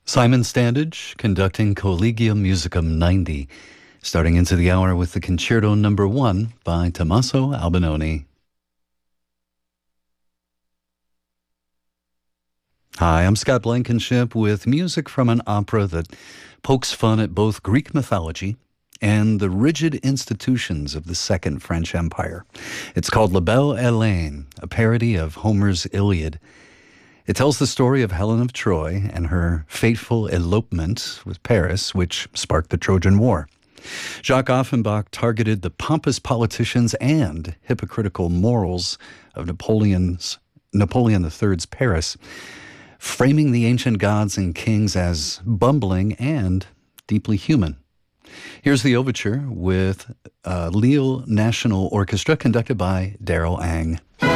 Simon Standage conducting Collegium Musicum 90, starting into the hour with the Concerto No. 1 by Tommaso Albinoni. Hi, I'm Scott Blankenship with music from an opera that pokes fun at both Greek mythology and the rigid institutions of the Second French Empire. It's called La Belle Hélène, a parody of Homer's Iliad. It tells the story of Helen of Troy and her fateful elopement with Paris, which sparked the Trojan War. Jacques Offenbach targeted the pompous politicians and hypocritical morals of Napoleon III's Paris, framing the ancient gods and kings as bumbling and deeply human. Here's the overture with Lille National Orchestra, conducted by Daryl Ang.